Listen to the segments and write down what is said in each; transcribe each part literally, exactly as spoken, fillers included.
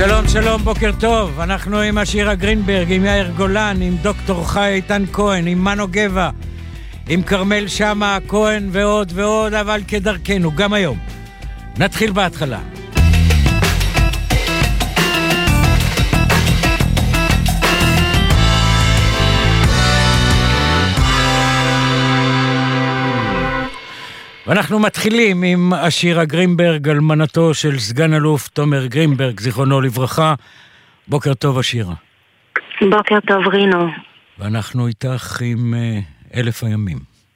שלום, שלום, בוקר טוב. אנחנו עם השירה גרינברג, עם יאיר גולן, עם דוקטור חי איתן כהן, עם מנו גבע, עם קרמל שמה כהן ועוד ועוד, אבל כדרכנו, גם היום. נתחיל בהתחלה. ואנחנו מתחילים עם השירה גרינברג, אלמנתו של סגן אלוף תומר גרינברג, זיכרונו לברכה. בוקר טוב, השירה. בוקר טוב, רינו. ואנחנו איתך עם uh, אלף הימים.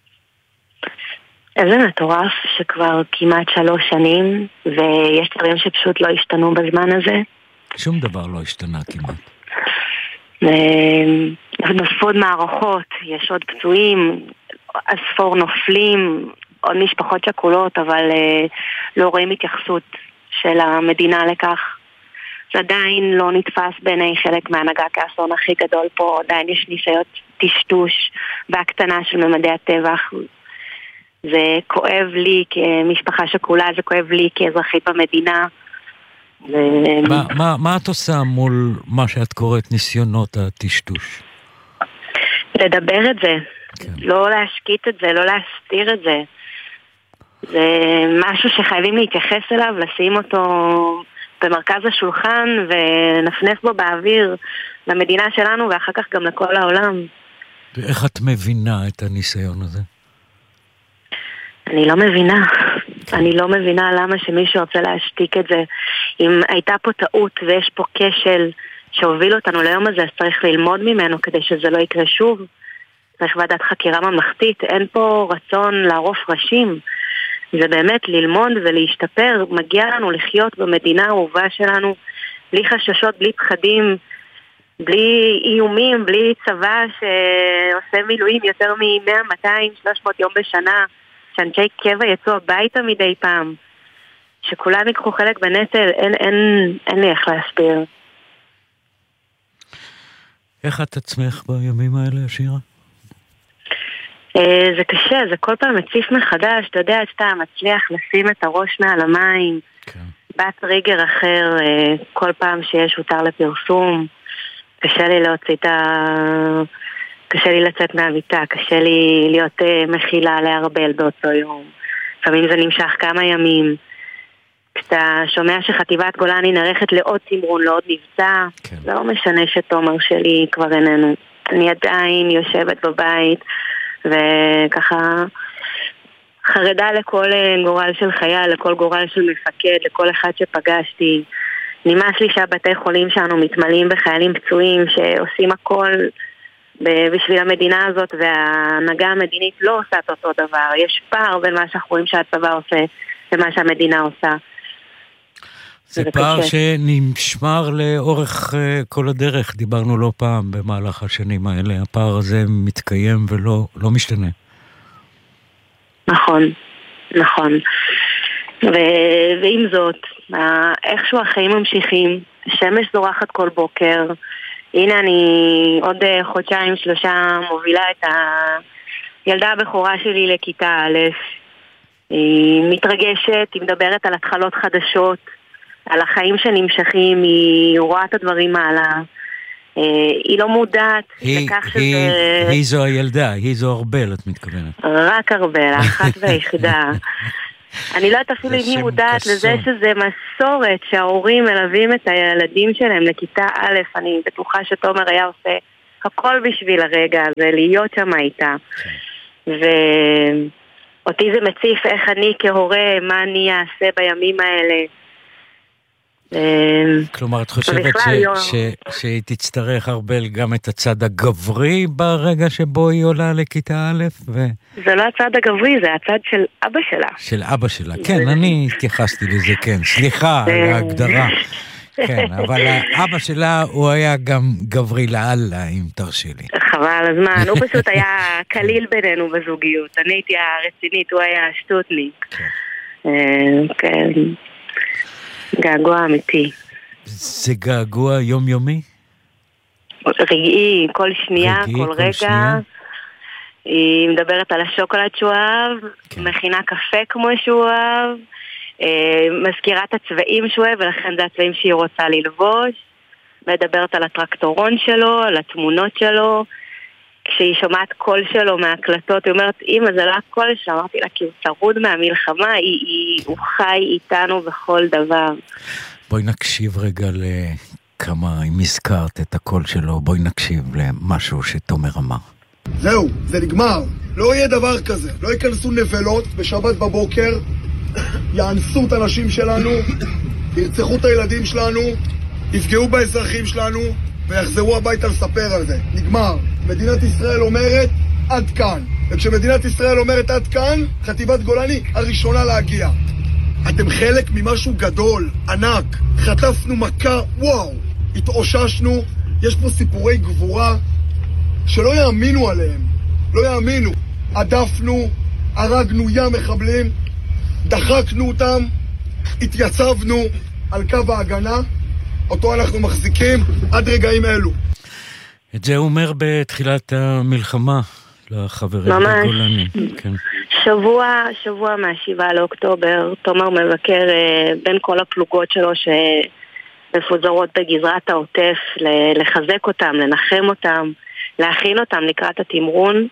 איזה מטורף שכבר כמעט שלוש שנים, ויש דברים שפשוט לא השתנו בזמן הזה. שום דבר לא השתנה כמעט. נוספו עוד מערכות, יש עוד פצועים, אספור נופלים, עוד משפחות שכולות, אבל uh, לא רואים התייחסות של המדינה לכך. זה עדיין לא נתפס בעיני חלק מהנהגה כאסון הכי גדול פה, עדיין יש ניסיות טשטוש והקטנה של ממדי הטבח. זה כואב לי כמשפחה שכולה, זה כואב לי כאזרחית במדינה. ו... מה, מה, מה את עושה מול מה שאת קוראת ניסיונות הטשטוש? לדבר את זה, כן. לא להשקיט את זה, לא להסתיר את זה. זה משהו שחייבים להתייחס אליו, לשים אותו במרכז השולחן ונפנף בו באוויר למדינה שלנו ואחר כך גם לכל העולם. ואיך את מבינה את הניסיון הזה? אני לא מבינה. אני לא מבינה למה שמישהו רוצה להשתיק את זה. אם הייתה פה טעות ויש פה כשל שהוביל אותנו ליום הזה, אז צריך ללמוד ממנו כדי שזה לא יקרה שוב. צריך ועדת חקירה ממלכתית. אין פה רצון לערוף ראשים. זה באמת ללמוד ולהשתפר. מגיע לנו לחיות במדינה האהובה שלנו בלי חששות, בלי פחדים, בלי איומים, בלי צבא שעושה מילואים יותר מ-מאה, מאתיים, שלוש מאות יום בשנה, שאנשי קבע יצאו הביתה מדי פעם, שכולם יקחו חלק בנטל. אין, אין, אין לי איך להסביר. איך את עצמך בימים האלה, השירה? זה קשה, זה כל פעם מציף מחדש. אתה יודע, שאתה מצליח לשים את הראש מעל המים, כן. בא טריגר אחר כל פעם שיש הותר לפרסום. קשה לי להוציא את ה... קשה לי לצאת מהביתה, קשה לי להיות מכילה להרבל באותו יום. לפעמים זה נמשך כמה ימים. כשאתה שומע שחטיבת גולני נערכת לעוד תמרון, לעוד מבצע, כן. זה לא משנה שתומר שלי כבר איננו. אני עדיין יושבת בבית וככה חרדה לכל גורל של חייל, לכל גורל של מפקד, לכל אחד שפגשתי. נמאס לי שהבתי חולים שלנו מתמלאים בחיילים פצועים שעושים הכל בשביל המדינה הזאת, וההנהגה המדינית לא עושה את אותו דבר. יש פער בין מה שאנחנו רואים שהצבא עושה ומה שהמדינה עושה. זה, זה פער קשה. שנשמר לאורך uh, כל הדרך. דיברנו לא פעם במהלך השנים האלה. הפער הזה מתקיים ולא לא משתנה. נכון, נכון. ו- ועם זאת, איכשהו החיים ממשיכים, השמש זורחת כל בוקר. הנה אני עוד חודשיים שלושה מובילה את הילדה הבכורה שלי לכיתה א'. היא מתרגשת, היא מדברת על התחלות חדשות, על החיים שנמשכים, היא רואה את הדברים מעלה. היא לא מודעת לכך שזה... היא זו הילדה, היא זו ארבל, את מתכוונת. רק ארבל, האחת והיחידה. אני לא יודעת אפילו אם היא מודעת לזה שזה מסורת שההורים מלווים את הילדים שלהם לכיתה א'. אני בטוחה שתומר היה עושה הכל בשביל הרגע הזה, להיות שם איתה. ואותי זה מציף איך אני כהורה, מה אני אעשה בימים האלה. כלומר, את חושבת שהיא תצטרך ארבל גם את הצד הגברי ברגע שבו היא עולה לכיתה א'? זה לא הצד הגברי, זה הצד של אבא שלה. של אבא שלה, כן, אני התייחסתי לזה, כן. סליחה על ההגדרה. כן, אבל האבא שלה הוא היה גם גברי לאללה, אם תרשי לי. חבל על הזמן, הוא פשוט היה כליל בינינו בזוגיות. אני הייתי הרצינית, הוא היה שטוטניק. כן. געגוע אמיתי. זה געגוע יומיומי? רגעי, כל שנייה, רגעי, כל, כל רגע. שנייה. היא מדברת על השוקולד שהוא אהב, כן. מכינה קפה כמו שהוא אהב, מזכירת הצבעים שהוא אוהב, ולכן זה הצבעים שהיא רוצה ללבוש. מדברת על הטרקטורון שלו, על התמונות שלו. כשהיא שומעת קול שלו מהקלטות, היא אומרת, אמא, זה לא הקול שלו. אמרתי לה, כי הוא צרוד מהמלחמה, היא, היא, הוא חי איתנו בכל דבר. בואי נקשיב רגע לכמה, אם הזכרת את הקול שלו, בואי נקשיב למשהו שתומר אמר. זהו, זה נגמר. לא יהיה דבר כזה. לא ייכנסו נבלות בשבת בבוקר, יאנסו את האנשים שלנו, ירצחו את הילדים שלנו, יפגעו באזרחים שלנו, ויחזרו הביתה לספר על זה. נגמר. מדינת ישראל אומרת עד כאן. וכשמדינת ישראל אומרת עד כאן, חטיבת גולני הראשונה להגיע. אתם חלק ממשהו גדול, ענק. חטפנו מכה, וואו. התאוששנו. יש פה סיפורי גבורה שלא יאמינו עליהם. לא יאמינו. עדפנו, הרגנו ים מחבלים, דחקנו אותם, התייצבנו על קו ההגנה. אותו אנחנו מחזיקים עד רגעים אלו. את זה הוא אומר בתחילת המלחמה לחברים בגולני. כן. שבוע, שבוע מהשבעה לאוקטובר, תומר מבקר בין כל הפלוגות שלו שמפוזרות בגזרת העוטף, לחזק אותם, לנחם אותם, להכין אותם לקראת התמרון.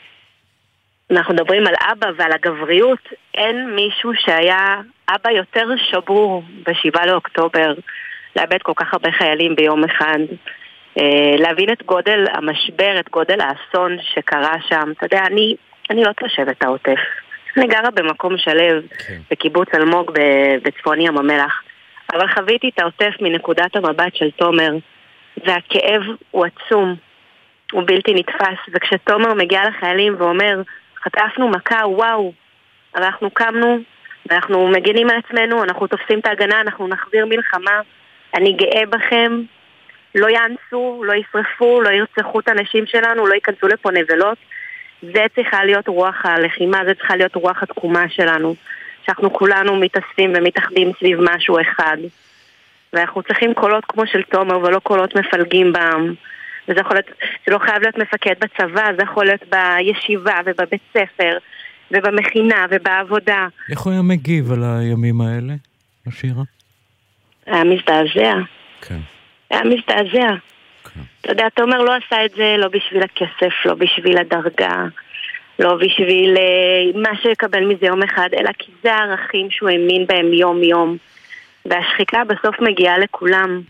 אנחנו מדברים על אבא ועל הגבריות. אין מישהו שהיה אבא יותר שבור בשבעה לאוקטובר, לאבד כל כך הרבה חיילים ביום אחד, להבין את גודל המשבר, את גודל האסון שקרה שם. אתה יודע, אני, אני לא תושבת את העוטף. אני גרה במקום שלב, כן. בקיבוץ אלמוג בצפון ים המלח. אבל חוויתי את העוטף מנקודת המבט של תומר, והכאב הוא עצום, הוא בלתי נתפס. וכשתומר מגיע לחיילים ואומר, חטפנו מכה, וואו, אבל אנחנו קמנו, ואנחנו מגינים על עצמנו, אנחנו תופסים את ההגנה, אנחנו נחזיר מלחמה, אני גאה בכם, לא יאנסו, לא ישרפו, לא ירצחו את האנשים שלנו, לא ייכנסו לפה נבלות. זה צריכה להיות רוח הלחימה, זה צריכה להיות רוח התקומה שלנו, שאנחנו כולנו מתאספים ומתאחדים סביב משהו אחד. ואנחנו צריכים קולות כמו של תומר ולא קולות מפלגים בעם. וזה יכול להיות, זה לא חייב להיות מפקד בצבא, זה יכול להיות בישיבה ובבית ספר ובמכינה ובעבודה. איך הוא היה מגיב על הימים האלה, השירה? היה מזדעזע. כן. היה מזדעזע. כן. אתה יודע, תומר לא עשה את זה לא בשביל הכסף, לא בשביל הדרגה, לא בשביל מה שיקבל מזה יום אחד, אלא כי זה הערכים שהוא האמין בהם יום יום. והשחיקה בסוף מגיעה לכולם.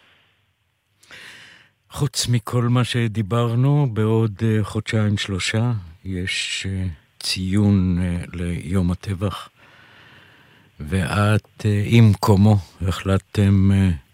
חוץ מכל מה שדיברנו, בעוד חודשיים שלושה יש ציון ליום הטבח, ואת עם קומו החלטתם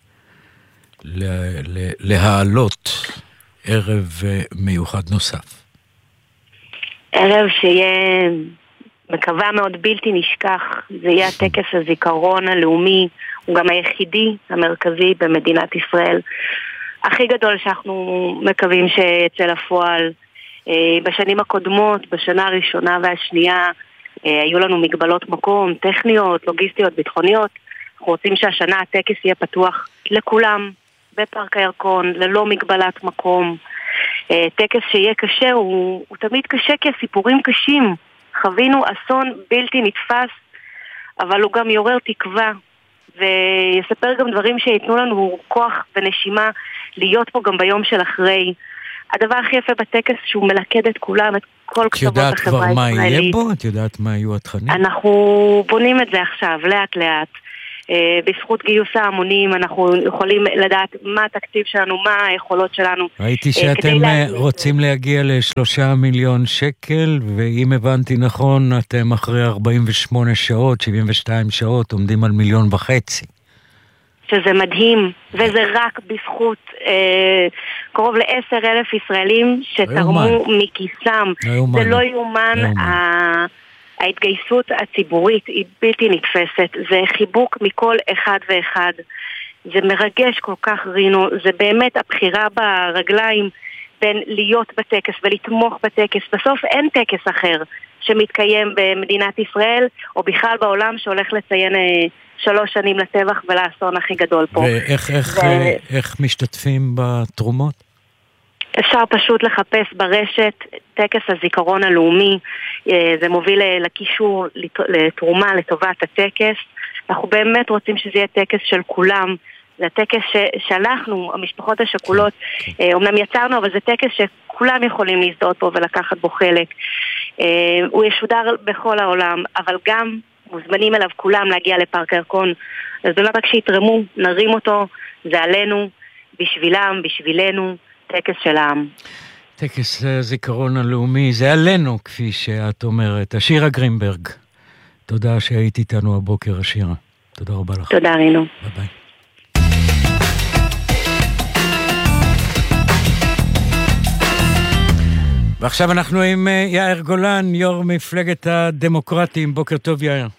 להעלות ערב מיוחד נוסף. ערב שיהיה, מקווה מאוד, בלתי נשכח. זה יהיה הטקס הזיכרון הלאומי, הוא גם היחידי המרכזי במדינת ישראל, הכי גדול שאנחנו מקווים שיצא לפועל. בשנים הקודמות, בשנה הראשונה והשנייה, היו לנו מגבלות מקום, טכניות, לוגיסטיות, ביטחוניות. אנחנו רוצים שהשנה הטקס יהיה פתוח לכולם, בפארק הירקון, ללא מגבלת מקום. טקס שיהיה קשה, הוא, הוא תמיד קשה כי הסיפורים קשים. חווינו אסון בלתי נתפס, אבל הוא גם יורר תקווה, ויספר גם דברים שיתנו לנו כוח ונשימה להיות פה גם ביום של אחרי. הדבר הכי יפה בטקס שהוא מלכד את כולם, את כל קצוות החברה הישראלית. את יודעת כבר מה יהיה בו? את יודעת מה יהיו התכנים? אנחנו בונים את זה עכשיו, לאט לאט. בזכות גיוס ההמונים אנחנו יכולים לדעת מה התקציב שלנו, מה היכולות שלנו. ראיתי שאתם רוצים להגיע לשלושה מיליון שקל, ואם הבנתי נכון, אתם אחרי ארבעים ושמונה שעות, שבעים ושתיים שעות, עומדים על מיליון וחצי. שזה מדהים, וזה רק בזכות אה, קרוב לעשר אלף ישראלים שתרמו מכיסם. זה לא יומן. ה... ההתגייסות הציבורית היא בלתי נתפסת, זה חיבוק מכל אחד ואחד, זה מרגש כל כך רינו, זה באמת הבחירה ברגליים בין להיות בטקס ולתמוך בטקס. בסוף אין טקס אחר שמתקיים במדינת ישראל או בכלל בעולם שהולך לציין אה, שלוש שנים לטבח ולאסון הכי גדול פה. ואיך איך, ו... איך משתתפים בתרומות? אפשר פשוט לחפש ברשת טקס הזיכרון הלאומי, זה מוביל לקישור לתרומה לטובת הטקס. אנחנו באמת רוצים שזה יהיה טקס של כולם. זה טקס ש- שאנחנו, המשפחות השכולות, אה, אומנם יצרנו, אבל זה טקס שכולם יכולים להזדהות פה ולקחת בו חלק. אה, הוא ישודר בכל העולם, אבל גם מוזמנים אליו כולם להגיע לפארק הירקון. אז באמת רק שיתרמו, נרים אותו, זה עלינו, בשבילם, בשבילנו, טקס של העם. טקס הזיכרון הלאומי, זה עלינו, כפי שאת אומרת. השירה גרינברג, תודה שהיית איתנו הבוקר, השירה. תודה רבה לך. תודה, רינו. ביי ביי. ועכשיו אנחנו עם יאיר גולן, יו"ר מפלגת הדמוקרטים. בוקר טוב, יאיר.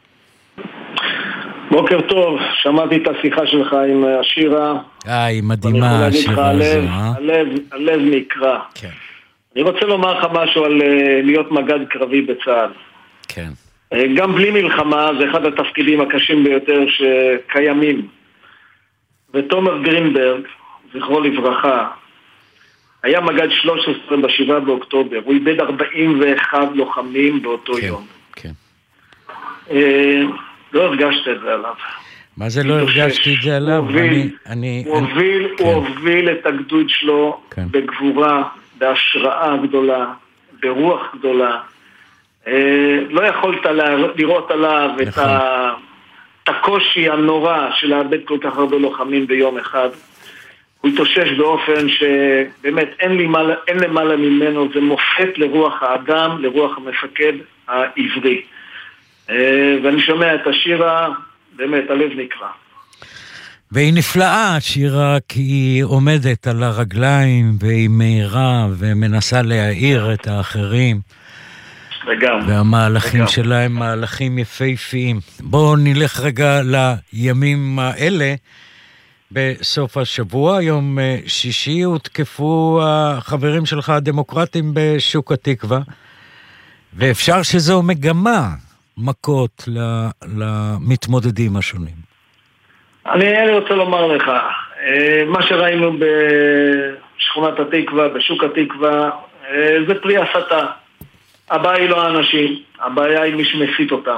בוקר טוב, שמעתי את השיחה שלך עם השירה. אה, היא מדהימה, השירה הזו, אה? הלב, הלב נקרא. כן. אני רוצה לומר לך משהו על להיות מג"ד קרבי בצה"ל. כן. גם בלי מלחמה, זה אחד התפקידים הקשים ביותר שקיימים. ותומר גרינברג, זכרו לברכה, היה מג"ד שלוש עשרה בשבעה באוקטובר. הוא איבד ארבעים ואחד לוחמים באותו כן, יום. כן. אה, לא הרגשת את זה עליו. מה זה לא הרגשתי את זה עליו? הוא הוביל, אני, אני, הוא, אני, הוביל, כן. הוא הוביל את הגדוד שלו כן. בגבורה, בהשראה גדולה, ברוח גדולה. אה, לא יכולת לראות עליו נכון. את, ה, את הקושי הנורא של לאבד כל כך הרבה לוחמים ביום אחד. הוא התאושש באופן שבאמת אין, לי מעלה, אין למעלה ממנו, זה מופת לרוח האדם, לרוח המפקד העברי. ואני שומע את השירה, באמת, הלב נקרא. והיא נפלאה, השירה, כי היא עומדת על הרגליים, והיא מהירה, ומנסה להעיר את האחרים. וגם. והמהלכים וגם. שלה הם מהלכים יפהפיים. בואו נלך רגע לימים האלה. בסוף השבוע, יום שישי, הותקפו החברים שלך הדמוקרטים בשוק התקווה, ואפשר שזו מגמה מכות למתמודדים השונים. אני, אני רוצה לומר לך, מה שראינו בשכונת התקווה, בשוק התקווה, זה פרי הסתה. הבעיה היא לא האנשים, הבעיה היא מי שמסית אותם.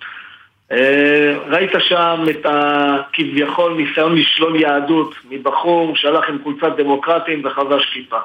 ראית שם את הכביכול ניסיון לשלול יהדות מבחור שהלך עם חולצת דמוקרטים וחבש כיפה.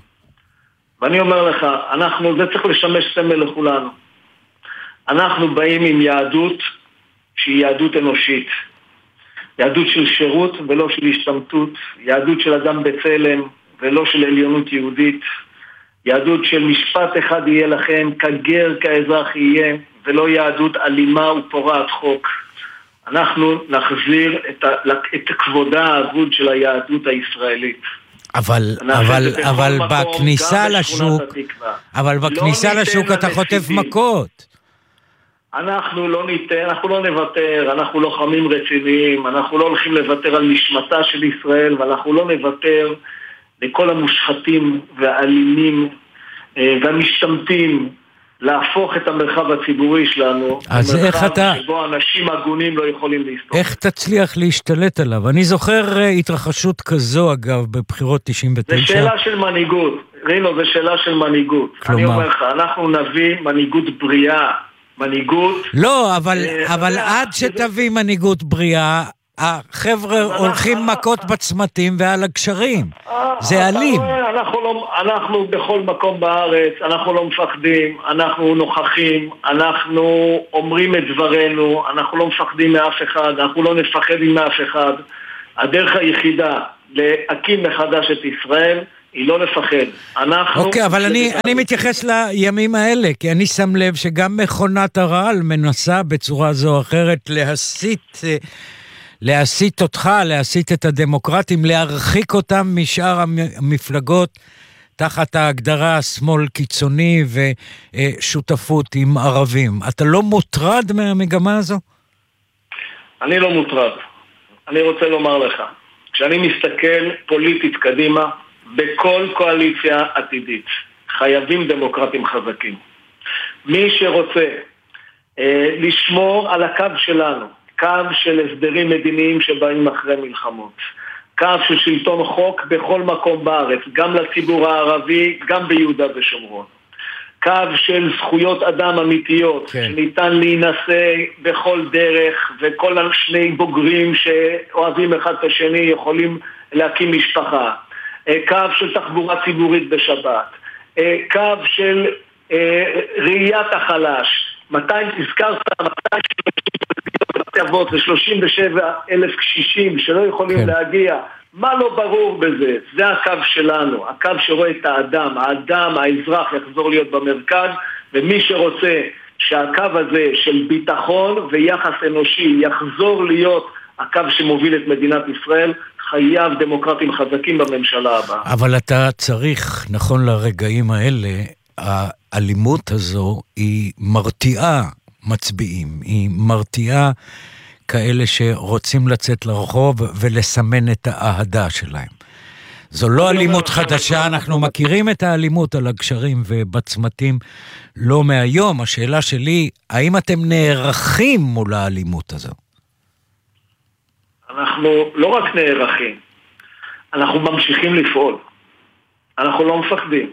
ואני אומר לך, אנחנו, זה צריך לשמש סמל לכולנו. אנחנו באים עם יהדות שהיא יהדות אנושית. יהדות של שירות ולא של השתמטות. יהדות של אדם בצלם ולא של עליונות יהודית. יהדות של משפט אחד יהיה לכם, כגר כאזרח יהיה, ולא יהדות אלימה ופורעת חוק. אנחנו נחזיר את, ה, את כבודה האבוד של היהדות הישראלית. אבל, אבל, אבל בכניסה לשוק, אבל בכניסה לא לשוק אתה חוטף מכות. אנחנו לא ניתן, אנחנו לא נוותר, אנחנו לוחמים רציניים, אנחנו לא הולכים לוותר על נשמתה של ישראל, ואנחנו לא נוותר לכל המושחתים והאלימים והמשתמטים להפוך את המרחב הציבורי שלנו. אז איך אתה... שבו אנשים הגונים לא יכולים להסתובב. איך תצליח להשתלט עליו? אני זוכר התרחשות כזו, אגב, בבחירות תשעים ותשע. זה שאלה של מנהיגות. רינו, זה שאלה של מנהיגות. כלומר... אני אומר לך, אנחנו נביא מנהיגות בריאה. מנהיגות... לא, אבל, אבל עד שתביא מנהיגות בריאה, החבר'ה הולכים מכות בצמתים ועל הגשרים. זה אלים. אנחנו בכל מקום בארץ, אנחנו לא מפחדים, אנחנו נוכחים, אנחנו אומרים את דברנו, אנחנו לא מפחדים מאף אחד, אנחנו לא נפחד מאף אחד. הדרך היחידה להקים מחדש את ישראל היא לא לפחד. אוקיי, אבל אני, אני מתייחס לימים האלה, כי אני שם לב שגם מכונת הרעל מנסה בצורה זו או אחרת להסית... להסית אותך, להסית את הדמוקרטים, להרחיק אותם משאר המפלגות תחת ההגדרה שמאל קיצוני ושותפות עם ערבים. אתה לא מוטרד מהמגמה הזו? אני לא מוטרד. אני רוצה לומר לך, כשאני מסתכל פוליטית קדימה, בכל קואליציה עתידית, חייבים דמוקרטים חזקים. מי שרוצה אה, לשמור על הקו שלנו, קו של הסדרים מדיניים שבאים אחרי מלחמות, קו של שלטון חוק בכל מקום בארץ, גם לציבור הערבי, גם ביהודה ושומרון. קו של זכויות אדם אמיתיות, כן. שניתן להינשא בכל דרך, וכל שני בוגרים שאוהבים אחד את השני יכולים להקים משפחה, קו של תחבורה ציבורית בשבת, קו של ראיית החלש, מאתיים הזכרת, מאתיים אבות ו-שלושים ושבעה אלף קשישים שלא יכולים כן. להגיע, מה לא ברור בזה? זה הקו שלנו, הקו שרואה את האדם, האדם, האזרח יחזור להיות במרכז, ומי שרוצה שהקו הזה של ביטחון ויחס אנושי יחזור להיות הקו שמוביל את מדינת ישראל, חייב דמוקרטים חזקים בממשלה הבאה. אבל אתה צריך, נכון לרגעים האלה, האלימות הזו היא מרתיעה מצביעים, היא מרתיעה כאלה שרוצים לצאת לרחוב ולסמן את האהדה שלהם. זו לא אלימות חדשה, אנחנו מכירים את האלימות על הגשרים ובצמתים לא מהיום. השאלה שלי, האם אתם נערכים מול האלימות הזו? אנחנו לא רק נערכים, אנחנו ממשיכים לפעול. אנחנו לא מפחדים.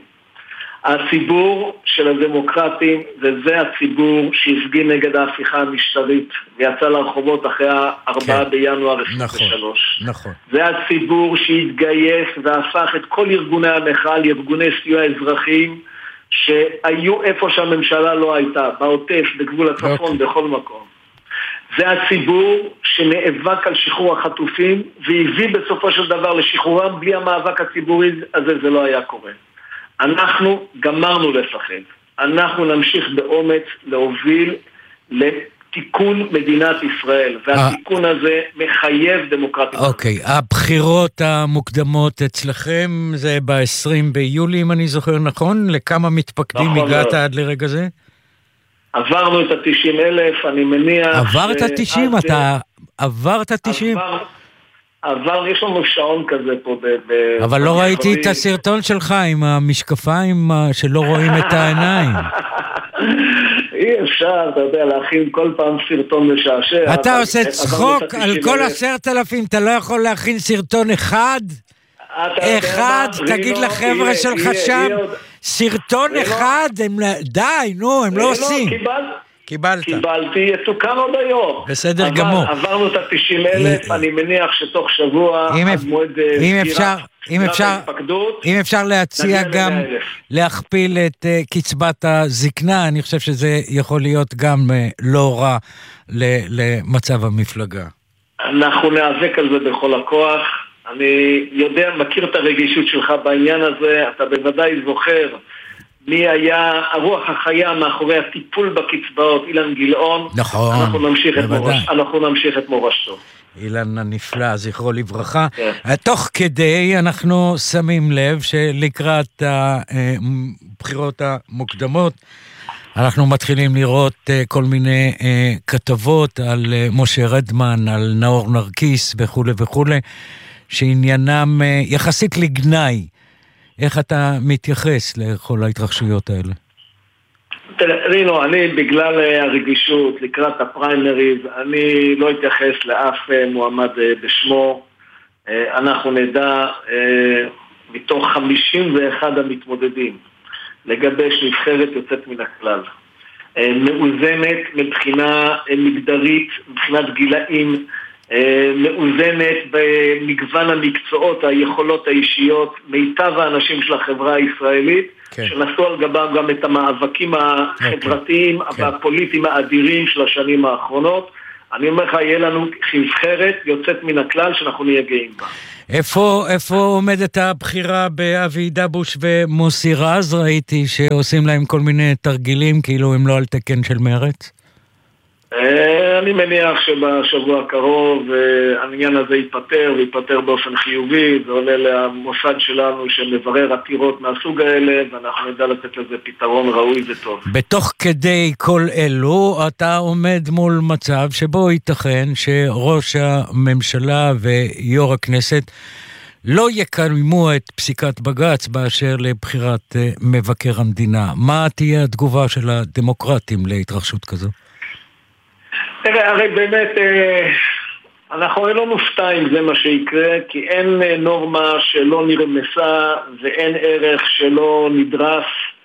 הציבור של הדמוקרטים, וזה הציבור שהפגין נגד ההפיכה המשטרית, ויצא לרחובות אחרי ה-ארבעה בינואר עשרים ושלוש. נכון, נכון. זה הציבור שהתגייס והפך את כל ארגוני המחאה לארגוני סיוע אזרחיים, שהיו איפה שהממשלה לא הייתה, בעוטף, בגבול הצפון, בכל מקום. זה הציבור שנאבק על שחרור החטופים, והביא בסופו של דבר לשחרורם. בלי המאבק הציבורי הזה זה לא היה קורה. אנחנו גמרנו לפחד. אנחנו נמשיך באומץ להוביל לתיקון מדינת ישראל, והתיקון הזה מחייב דמוקרטיה. אוקיי, הבחירות המוקדמות אצלכם זה ב-עשרים ביולי, אם אני זוכר נכון? לכמה מתפקדים הגעת עד לרגע זה? עברנו את ה-תשעים אלף, אני מניח... עברת תשעים, אתה עברת תשעים? עבר, יש לנו שעון כזה פה. אבל לא ראיתי את הסרטון שלך עם המשקפיים שלא רואים את העיניים. אי אפשר, אתה יודע, להכין כל פעם סרטון משעשע. אתה עושה צחוק על כל עשרת אלפים, אתה לא יכול להכין סרטון אחד? אחד, תגיד לחבר'ה שלך שם, סרטון אחד, די, נו, הם לא עושים. קיבלת. קיבלתי, יתוקן עוד היום. בסדר גמור. עברנו את ה-תשעים אלף, אני מניח שתוך שבוע, עד מועד סגירת ההתפקדות. אם אפשר להציע גם להכפיל את קצבת הזקנה, אני חושב שזה יכול להיות גם לא רע למצב המפלגה. אנחנו נאבק על זה בכל הכוח. אני יודע, מכיר את הרגישות שלך בעניין הזה, אתה בוודאי זוכר מי היה הרוח החיה מאחורי הטיפול בקצבאות, אילן גילאון. נכון, אנחנו נמשיך את מורש, אנחנו נמשיך את מורשתו. אילן הנפלא, זכרו לברכה. כן. תוך כדי אנחנו שמים לב שלקראת הבחירות המוקדמות, אנחנו מתחילים לראות כל מיני כתבות על משה רדמן, על נאור נרקיס וכו' וכו', שעניינם יחסית לגנאי. איך אתה מתייחס לכל ההתרחשויות האלה? תראה, רינו, אני בגלל הרגישות לקראת הפריימריז, אני לא אתייחס לאף מועמד בשמו. אנחנו נדע מתוך חמישים ואחד המתמודדים לגבש נבחרת יוצאת מן הכלל. מאוזנת מבחינה מגדרית, מבחינת גילאים, מאוזנת במגוון המקצועות, היכולות האישיות, מיטב האנשים של החברה הישראלית, כן. שנשאו על גבם גם את המאבקים החברתיים כן. והפוליטיים האדירים של השנים האחרונות. אני אומר לך, יהיה לנו נבחרת יוצאת מן הכלל שאנחנו נהיה גאים בה. איפה, איפה עומדת הבחירה באבי דבוש ומוסי רז? ראיתי שעושים להם כל מיני תרגילים, כאילו הם לא על תקן של מרץ? אני מניח שבשבוע הקרוב העניין הזה ייפטר, וייפטר באופן חיובי. זה עולה למוסד שלנו שמברר עתירות מהסוג האלה, ואנחנו נדע לתת לזה פתרון ראוי וטוב. בתוך כדי כל אלו, אתה עומד מול מצב שבו ייתכן שראש הממשלה ויו"ר הכנסת לא יקיימו את פסיקת בג"ץ באשר לבחירת מבקר המדינה. מה תהיה התגובה של הדמוקרטים להתרחשות כזו? תראה, הרי באמת אנחנו לא נופתע אם זה מה שיקרה, כי אין נורמה שלא נרמסה ואין ערך שלא נדרס.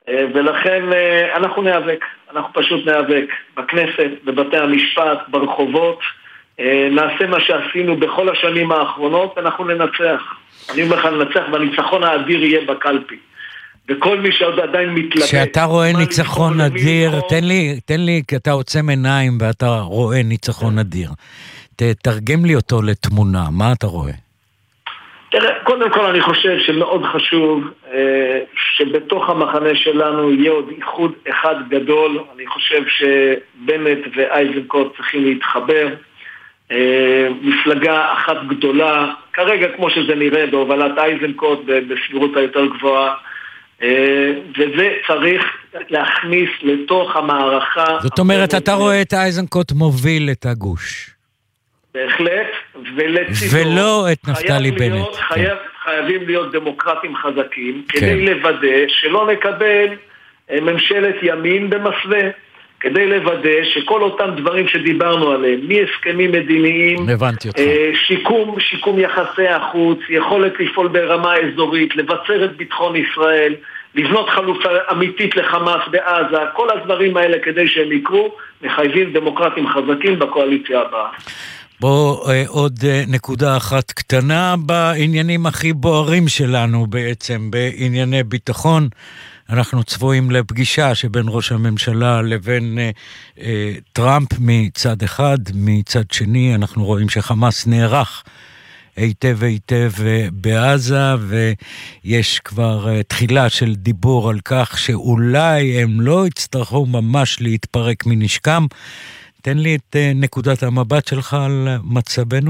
ולכן אנחנו ניאבק, אנחנו פשוט ניאבק בכנסת, בבתי המשפט, ברחובות, נעשה מה שעשינו בכל השנים האחרונות, אנחנו ננצח. אני אומר לך לנצח, והניצחון האדיר יהיה בקלפי. וכל מי שעוד עדיין מתלבט... כשאתה רואה ניצחון אדיר, תן לי, תן לי, כי אתה עוצם עיניים ואתה רואה ניצחון אדיר. תתרגם לי אותו לתמונה, מה אתה רואה? תראה, קודם כל אני חושב שמאוד חשוב אה, שבתוך המחנה שלנו יהיה עוד איחוד אחד גדול. אני חושב שבנט ואייזנקוט צריכים להתחבר. אה, מפלגה אחת גדולה, כרגע כמו שזה נראה בהובלת אייזנקוט בסבירות היותר גבוהה, אה, וזה צריך להכניס לתוך המערכה. זאת אומרת, אתה רואה את אייזנקוט מוביל את הגוש. בהחלט, ולצידו, ולא את נפתלי בנט. להיות, חייב, חייבים להיות דמוקרטים חזקים, כן. כדי לוודא שלא נקבל ממשלת ימין במסווה, כדי לוודא שכל אותם דברים שדיברנו עליהם, מהסכמים מדיניים, שיקום, שיקום יחסי החוץ, יכולת לפעול ברמה אזורית, לבצר את ביטחון ישראל, לבנות חלופה אמיתית לחמאס בעזה, כל הדברים האלה כדי שהם יקרו, מחייבים דמוקרטים חזקים בקואליציה הבאה. בוא, עוד נקודה אחת קטנה בעניינים הכי בוערים שלנו בעצם, בענייני ביטחון. אנחנו צפויים לפגישה שבין ראש הממשלה לבין אה, אה, טראמפ מצד אחד, מצד שני אנחנו רואים שחמאס נערך היטב היטב בעזה, ויש כבר אה, תחילה של דיבור על כך שאולי הם לא יצטרכו ממש להתפרק מנשקם. תן לי את אה, נקודת המבט שלך על מצבנו.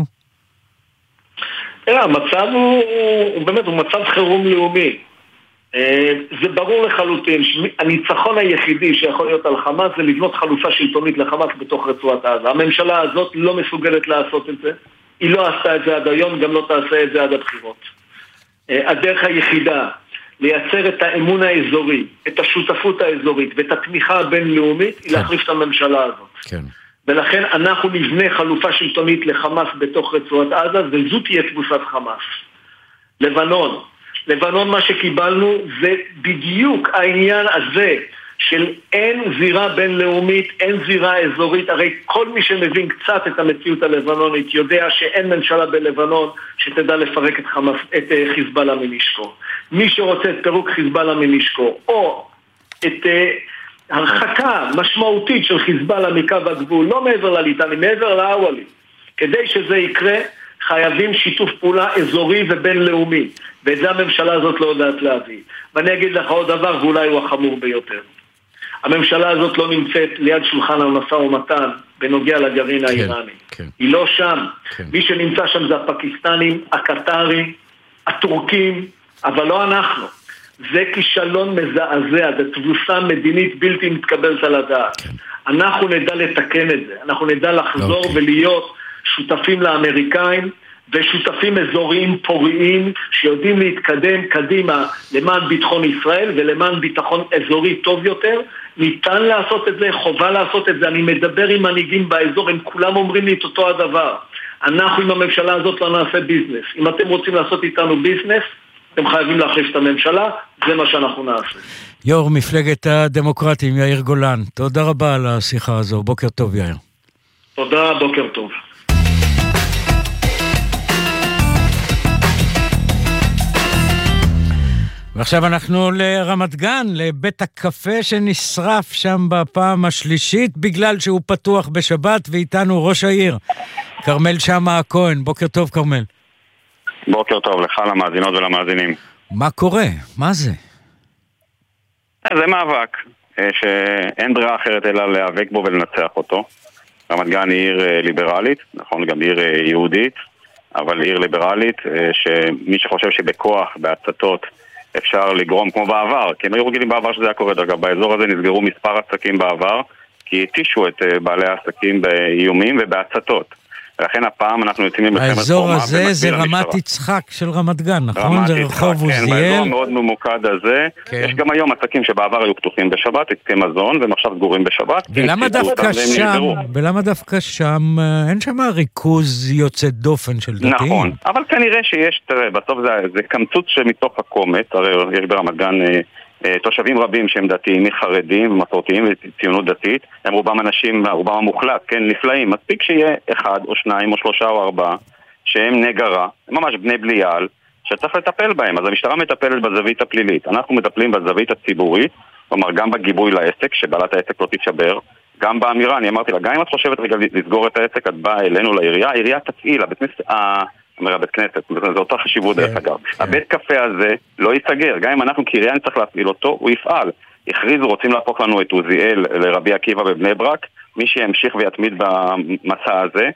המצב הוא, הוא באמת, הוא מצב חירום לאומי. זה ברור לחלוטין שהניצחון היחידי שיכול להיות על חמאס זה לבנות חלופה שלטונית לחמאס בתוך רצועת עזה. הממשלה הזאת לא מסוגלת לעשות את זה, היא לא עשתה את זה עד היום, גם לא תעשה את זה עד הבחירות. הדרך היחידה לייצר את האמון האזורי, את השותפות האזורית ואת התמיכה הבינלאומית היא להחליף את הממשלה הזאת. כן. ולכן אנחנו נבנה חלופה שלטונית לחמאס בתוך רצועת עזה, וזו תהיה תבוסת חמאס. לבנון לבנון מה שקיבלנו זה בדיוק העניין הזה של אין זירה בינלאומית, אין זירה אזורית. הרי כל מי שמבין קצת את המציאות הלבנונית יודע שאין ממשלה בלבנון שתדע לפרק את, חמאס, את חיזבאללה מנשקו. מי שרוצה את פירוק חיזבאללה מנשקו או את uh, הרחקה משמעותית של חיזבאללה מקו הגבול, לא מעבר לליטני, מעבר לאוולי, כדי שזה יקרה חייבים שיתוף פעולה אזורי ובינלאומי, ואת זה הממשלה הזאת לא יודעת להביא. ואני אגיד לך עוד דבר, ואולי הוא החמור ביותר. הממשלה הזאת לא נמצאת ליד שולחן המשא ומתן בנוגע לגרעין כן, האיראני. כן. היא לא שם. כן. מי שנמצא שם זה הפקיסטנים, הקטרים, הטורקים, אבל לא אנחנו. זה כישלון מזעזע, זה תבוסה מדינית בלתי מתקבלת על הדעת. כן. אנחנו נדע לתקן את זה, אנחנו נדע לחזור okay. ולהיות שותפים לאמריקאים, ושותפים אזוריים פוריים שיודעים להתקדם קדימה למען ביטחון ישראל ולמען ביטחון אזורי טוב יותר. ניתן לעשות את זה, חובה לעשות את זה. אני מדבר עם מנהיגים באזור, הם כולם אומרים לי את אותו הדבר. אנחנו עם הממשלה הזאת לא נעשה ביזנס. אם אתם רוצים לעשות איתנו ביזנס, אתם חייבים להחליף את הממשלה, זה מה שאנחנו נעשה. יו"ר מפלגת הדמוקרטים יאיר גולן, תודה רבה על השיחה הזו. בוקר טוב יאיר. תודה, בוקר טוב. ועכשיו אנחנו לרמת גן, לבית הקפה שנשרף שם בפעם השלישית, בגלל שהוא פתוח בשבת, ואיתנו ראש העיר, כרמל שאמה הכהן. בוקר טוב, כרמל. בוקר טוב לך, למאזינות ולמאזינים. מה קורה? מה זה? זה מאבק, שאין ברירה אחרת אלא להיאבק בו ולנצח אותו. רמת גן היא עיר ליברלית, נכון, גם עיר יהודית, אבל עיר ליברלית, שמי שחושב שבכוח, בהצתות, אפשר לגרום כמו בעבר, כי הם היו רגילים בעבר שזה היה קורה. אגב, באזור הזה נסגרו מספר עסקים בעבר, כי התישו את בעלי העסקים באיומים ובהצתות. ולכן הפעם אנחנו יוצאים במלחמת חורמה. האזור הזה זה רמת יצחק של רמת גן, נכון? זה רחוב עוזיאל. כן, באזור המאוד ממוקד הזה. יש גם היום עסקים שבעבר היו פתוחים בשבת, עסקי מזון, והם עכשיו סגורים בשבת. ולמה דווקא שם, ולמה דווקא שם, אין שם ריכוז יוצא דופן של דתיים? נכון, אבל כנראה שיש, תראה, בסוף זה קמצוץ שמתוך הקומץ, הרי יש ברמת גן תושבים רבים שהם דתיים, מחרדים, מסורתיים וציונות דתית, הם רובם אנשים, רובם המוחלט, כן, נפלאים. מספיק שיהיה אחד או שניים או שלושה או ארבעה שהם נגרה, הם ממש בני בליעל, שצריך לטפל בהם. אז המשטרה מטפלת בזווית הפלילית, אנחנו מטפלים בזווית הציבורית, כלומר גם בגיבוי לעסק, שבעלת העסק לא תתשבר, גם באמירה, אני אמרתי לה, גם אם את חושבת רגע לסגור את העסק, את באה אלינו לעירייה, העירייה תפעיל, הבית כנסת, אומר הבית כנסת, זו אותה חשיבות דרך אגב. הבית קפה הזה לא ייסגר, גם אם אנחנו כעירייה נצטרך להפעיל אותו, הוא יפעל. הכריזו, רוצים להפוך לנו את עוזיאל לרבי עקיבא בבני ברק, מי שימשיך ויתמיד במסע הזה,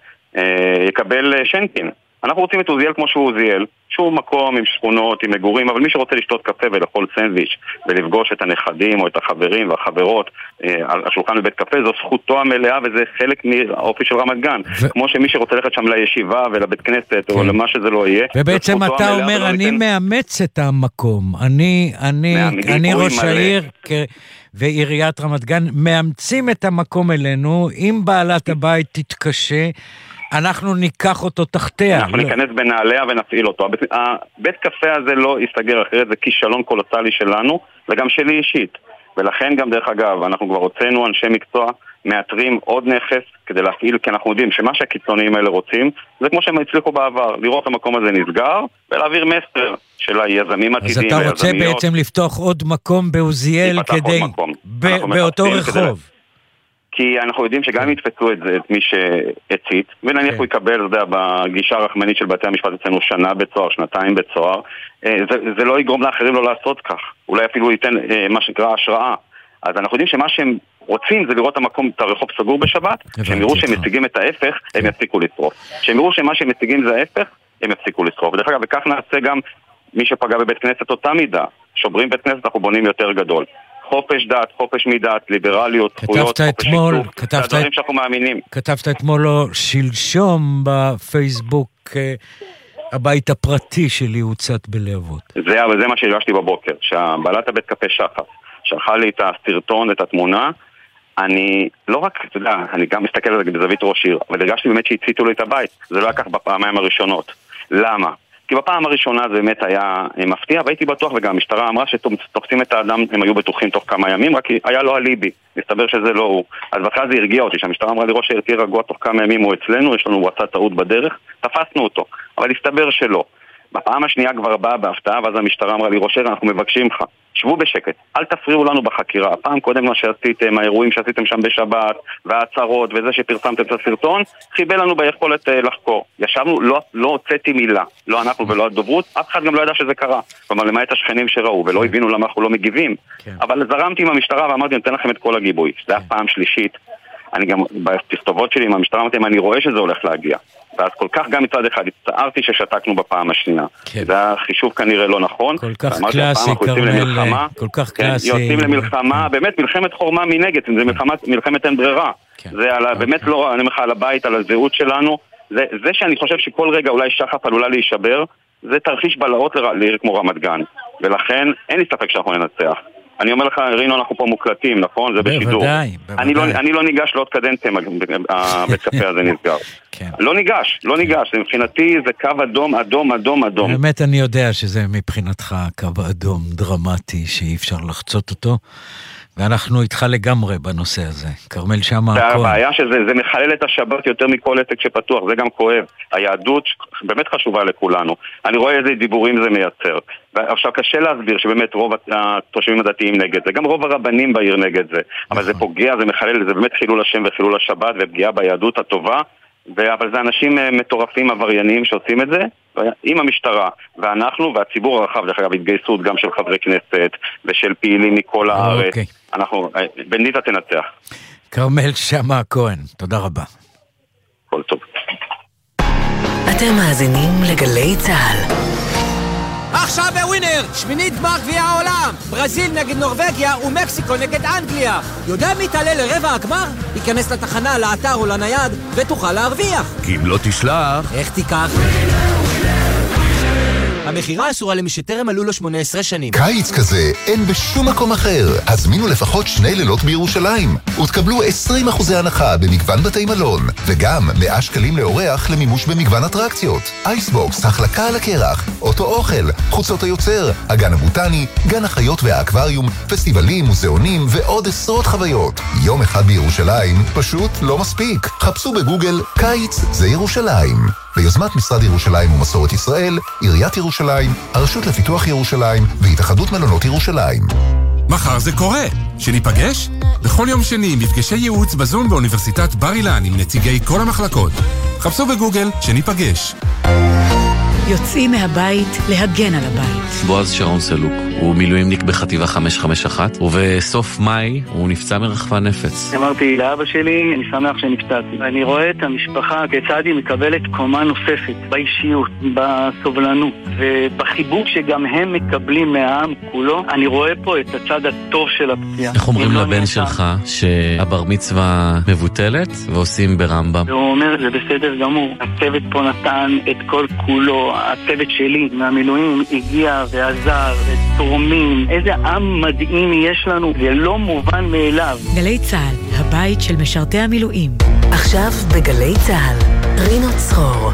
יקבל שנקין. אנחנו רוצים את עוזיאל כמו שהוא עוזיאל, שהוא מקום עם שכונות, עם מגורים, אבל מי שרוצה לשתות קפה ולאכול סנדוויץ' ולפגוש את הנכדים או את החברים והחברות אה, על השולחן בבית קפה, זו זכותו המלאה וזה חלק מהאופי של רמת גן. ו... כמו שמי שרוצה ללכת שם לישיבה ולבית כנסת כן. או למה שזה לא יהיה. ובעצם אתה אומר, אני ניתן... מאמץ את המקום. אני, אני, אני ראש העיר כ... ועיריית רמת גן מאמצים את המקום אלינו, אם בעלת הבית תתקשה, אנחנו ניקח אותו תחתיה. אנחנו ניכנס בנעליה ונפעיל אותו. הבית קפה הזה לא יסתגר אחרת, זה כישלון קולוסלי שלנו, וגם שלי אישית. ולכן גם דרך אגב, אנחנו כבר הוצאנו אנשי מקצוע, מאתרים עוד נכס כדי להפעיל, כי אנחנו יודעים שמה שהקיצוניים האלה רוצים, זה כמו שהם הצליחו בעבר, לראות המקום הזה נסגר, ולהעביר מסר של היזמים עתידיים. אז אתה רוצה בעצם לפתוח עוד מקום בעוזיאל כדי, באותו רחוב. כי אנחנו יודעים שגם אם יתפצו את זה, את מי שהצית, ונניח הוא יקבל, זה בגישה הרחמנית של בתי המשפט אצלנו שנה בצוהר, שנתיים בצוהר, זה, זה לא יגרום לאחרים לא לעשות כך. אולי אפילו ייתן מה שנקרא השראה. אז אנחנו יודעים שמה שהם רוצים זה לראות המקום, את הרחוב סגור בשבת, שהם יראו שהם מציגים את ההפך, הם יפסיקו לשרוף. שהם יראו שמה שהם מציגים זה ההפך, הם יפסיקו לשרוף. ודרך אגב, וכך נעשה גם מי שפגע בבית כנסת אותה מידה. שוברים בית כנסת, אנחנו בונים יותר גדול. חופש דת, חופש מדת, ליברליות, זכויות, חופש שיתוף, זה הדברים שאנחנו מאמינים. כתבת אתמול או שלשום בפייסבוק, הבית הפרטי שלי הוצאת בלהבות. זה, זה מה שהרגשתי בבוקר, שהבעלת הבית קפה שחף, שלחה לי את הסרטון, את התמונה, אני לא רק, אתה יודע, אני גם מסתכל על זה בזווית ראש עיר, אבל הרגשתי באמת שהציתו לי את הבית, זה לא לקח בפעמיים הראשונות. למה? כי בפעם הראשונה זה באמת היה מפתיע, והייתי בטוח, וגם המשטרה אמרה שתופסים את האדם, הם היו בטוחים תוך כמה ימים, רק היה לו אליבי, מסתבר שזה לא הוא. אז בכלל זה הרגיע אותי, שהמשטרה אמרה לי, ראש העיר תהיה רגוע תוך כמה ימים הוא אצלנו, יש לנו וואצה טעות בדרך, תפסנו אותו, אבל הסתבר שלא. בפעם השנייה כבר באה בהפתעה, ואז המשטרה אמרה לי, ראש העיר, אנחנו מבקשים לך, שבו בשקט, אל תפריעו לנו בחקירה. הפעם קודם מה שעשיתם, האירועים שעשיתם שם בשבת, וההצהרות, וזה שפרסמתם את הסרטון, חיבל לנו ביכולת לחקור. ישבנו, לא, לא הוצאתי מילה, לא אנחנו ולא הדוברות, אף אחד גם לא ידע שזה קרה. כלומר, למעט השכנים שראו, ולא הבינו למה אנחנו לא מגיבים. כן. אבל זרמתי עם המשטרה ואמרתי, נתן לכם את כל הגיבוי. זה היה פעם שלישית. אני גם, בתכתובות שלי עם המשטרה, אמרתי, אני רואה שזה הולך להגיע. ואז כל כך גם מצד אחד, הצטערתי ששתקנו בפעם השנייה. כן. זה החישוב כנראה לא נכון. כל כך קלאסי, קרמל, כל כך קלאסי. יוצאים למלחמה, באמת מלחמת חורמה מנגד, זה מלחמת, מלחמת אין ברירה. כן. זה על, באמת לא, אני אומר לך, על הבית, על הזהות שלנו. זה, זה שאני חושב שכל רגע אולי שחף עלולה להישבר, זה תרחיש בלהות לעיר כמו רמת גן. ולכן אין לי ספק שאנחנו ננצח. אני אומר לך, רינו, אנחנו פה מוקלטים, נכון? זה בשידור. בוודאי, בוודאי. אני לא, אני לא ניגש לעוד קדנציה, הבית קפה הזה נסגר. כן. לא ניגש, לא ניגש. מבחינתי זה קו אדום, אדום, אדום, אדום. באמת אני יודע שזה מבחינתך קו אדום דרמטי, שאי אפשר לחצות אותו. ואנחנו איתך לגמרי בנושא הזה. קרמל שמה הכהן. והבעיה שזה זה מחלל את השבת יותר מכל עסק שפתוח, זה גם כואב. היהדות באמת חשובה לכולנו. אני רואה איזה דיבורים זה מייצר. עכשיו קשה להסביר שבאמת רוב התושבים הדתיים נגד זה, גם רוב הרבנים בעיר נגד זה. אבל זה פוגע, זה מחלל, זה באמת חילול השם וחילול השבת ופגיעה ביהדות הטובה. אבל זה אנשים מטורפים עבריינים שעושים את זה עם המשטרה, ואנחנו והציבור הרחב, דרך אגב, התגייסות גם של חברי כנסת ושל פעילים מכל הארץ. אנחנו, בנדיטה תנצח. קרמל שמה הכהן, תודה רבה. כל טוב. אתם מאזינים לגלי צהל. עכשיו בווינר, שמינית גמר גביע העולם, ברזיל נגד נורווגיה ומקסיקו נגד אנגליה. יודע מי תעלה לרבע הגמר? ייכנס לתחנה, לאתר או לנייד ותוכל להרוויח. כי אם לא תשלח, איך תיקח? המחירה אסורה למי שטרם מלאו לו שמונה עשרה שנים. קיץ כזה אין בשום מקום אחר. הזמינו לפחות שני לילות בירושלים ותקבלו עשרים אחוז הנחה במגוון בתי מלון, וגם מאה שקלים לאורח למימוש במגוון אטרקציות. אייסבוקס, החלקה על הקרח, אוטו אוכל, חוצות היוצר, הגן הבוטני, גן החיות והאקווריום, פסטיבלים, מוזיאונים ועוד עשרות חוויות. יום אחד בירושלים פשוט לא מספיק. חפשו בגוגל קיץ זה ירושלים. ביוזמת משרד ירושלים ומסורת ישראל, עיריית ירושלים, הרשות לפיתוח ירושלים והתאחדות מלונות ירושלים. מחר זה קורה. שניפגש? בכל יום שני מפגשי ייעוץ בזום באוניברסיטת בר אילן עם נציגי כל המחלקות. חפשו בגוגל שניפגש. יוצאים מהבית להגן על הבית. בועז שרון סלוק, הוא מילואימניק בחטיבה חמש חמש אחת, ובסוף מאי הוא נפצע מרחפן נפץ. אמרתי לאבא שלי, אני שמח שנפצעתי. אני רואה את המשפחה כיצד היא מקבלת קומה נוספת, באישיות, בסובלנות, ובחיבוק שגם הם מקבלים מהעם כולו. אני רואה פה את הצד הטוב של הפציעה. איך אומרים לבן שלך שהבר מצווה מבוטלת ועושים ברמב"ם? הוא אומר, זה בסדר גמור. הצוות פה נתן את כל כולו. הצוות שלי מהמילואים הגיע ועזר ותורמים. איזה עם מדהים יש לנו, זה לא מובן מאליו. גלי צהל, הבית של משרתי המילואים. עכשיו בגלי צהל, רינו צרור.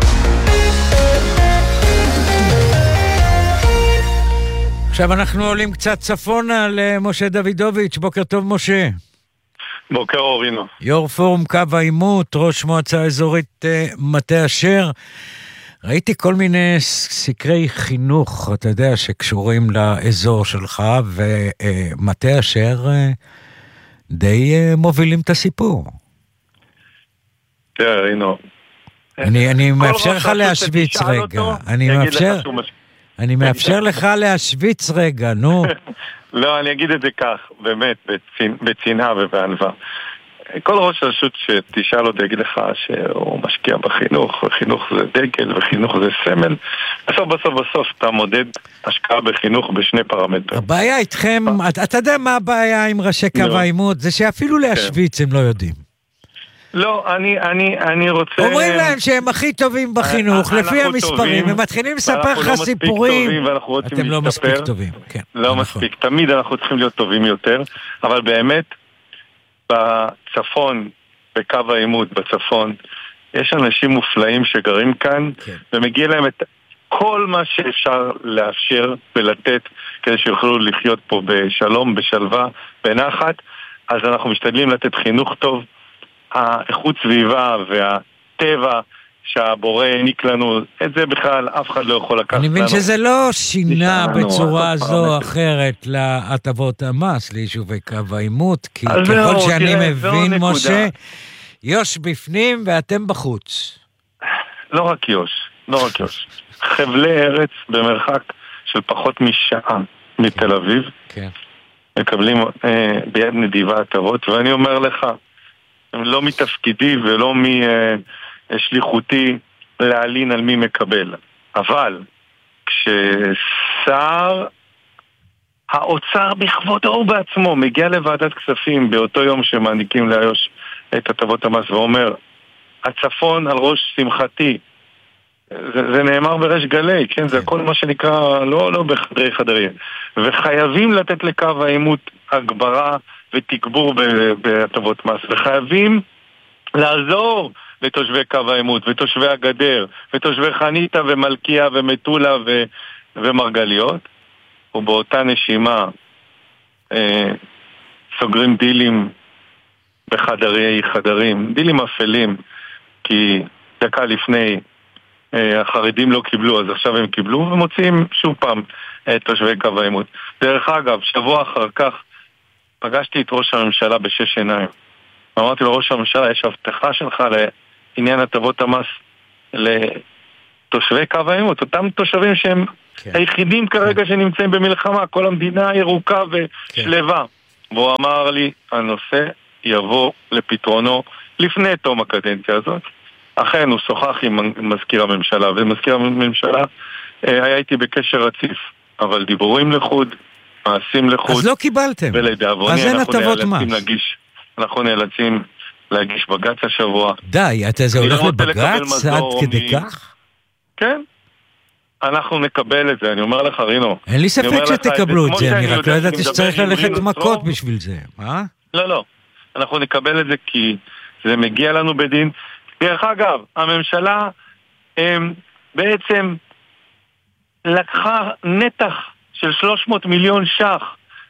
עכשיו אנחנו עולים קצת צפונה למשה דוידוביץ'. בוקר טוב משה. בוקר אור רינו. יו"ר פורום קו העימות, ראש מועצה אזורית מטה אשר. ראיתי כל מיני סקרי חינוך, אתה יודע, שקשורים לאזור שלך, ומטה אשר די מובילים את הסיפור. תראה, רינו. אני, אני מאפשר לך להשוויץ רגע. אני מאפשר, אני מאפשר לך להשוויץ רגע, נו. לא, אני אגיד את זה כך, באמת, בצנעה ובענווה. כל ראש רשות שתשאל עוד יגיד לך שהוא משקיע בחינוך, וחינוך זה דגל, וחינוך זה סמל. בסוף, בסוף, בסוף, אתה מודד השקעה בחינוך בשני פרמטרים. הבעיה איתכם, אתה יודע מה הבעיה עם ראשי קו העימות? זה שאפילו להשוויץ הם לא יודעים. לא, אני, אני, אני רוצה... אומרים להם שהם הכי טובים בחינוך, לפי המספרים, הם מתחילים לספר לך סיפורים. אתם לא מספיק טובים, כן. לא מספיק, תמיד אנחנו צריכים להיות טובים יותר, אבל באמת, בצפון, בקו העימות בצפון, יש אנשים מופלאים שגרים כאן, כן. ומגיע להם את כל מה שאפשר לאפשר ולתת, כדי שיוכלו לחיות פה בשלום, בשלווה, בנחת. אז אנחנו משתדלים לתת חינוך טוב, האיכות סביבה והטבע שהבורא העניק לנו, את זה בכלל אף אחד לא יכול לקחת לנו. אני מבין שזה לא שינה בצורה זו או אחרת להטבות המס ליישובי קו העימות, כי ככל שאני מבין, משה, יוש בפנים ואתם בחוץ. לא רק יוש, לא רק יוש. חבלי ארץ במרחק של פחות משעה מתל אביב, מקבלים ביד נדיבה הטבות, ואני אומר לך, לא מתפקידי ולא משליחותי להעלין על מי מקבל. אבל כששר האוצר בכבודו ובעצמו מגיע לוועדת כספים באותו יום שמעניקים לאיו"ש את הטבות המס ואומר, הצפון על ראש שמחתי, זה, זה נאמר בריש גלי, כן? זה הכל מה שנקרא, לא, לא בחדרי חדרי. וחייבים לתת לקו העימות הגברה ותגבור בהטבות מס, וחייבים לעזור לתושבי קו העימות ותושבי הגדר ותושבי חניתה ומלכיה ומטולה ו- ומרגליות, ובאותה נשימה אה, סוגרים דילים בחדרי חדרים, דילים אפלים, כי דקה לפני אה, החרדים לא קיבלו, אז עכשיו הם קיבלו, ומוצאים שוב פעם את תושבי קו העימות. דרך אגב, שבוע אחר כך פגשתי את ראש הממשלה בשש עיניים. אמרתי לו, ראש הממשלה, יש הבטחה שלך לעניין הטבות המס לתושבי קו העימות, אותם תושבים שהם כן. היחידים כרגע כן. שנמצאים במלחמה, כל המדינה ירוקה ושלווה. כן. והוא אמר לי, הנושא יבוא לפתרונו לפני תום הקדנציה הזאת. אכן, הוא שוחח עם מזכיר הממשלה, ומזכיר הממשלה היה איתי בקשר רציף, אבל דיבורים לחוד, מעשים לחוד. אז לא קיבלתם. ולדאבוני אנחנו נאלצים להגיש, אנחנו נאלצים להגיש בגץ השבוע. די, אתה זה הולך לבגץ עד כדי כך? כן. אנחנו נקבל את זה, אני אומר לך, רינו. אין לי ספק שתקבלו את זה, אני רק לא ידעתי שצריך ללכת מכות בשביל זה. מה? לא, לא. אנחנו נקבל את זה כי זה מגיע לנו בדין. דרך אגב, הממשלה בעצם לקחה נתח של שלוש מאות מיליון ש"ח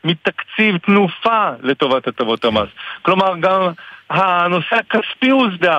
מתקציב תנופה לטובת הטבות המס. כלומר, גם הנושא הכספי הוסדר.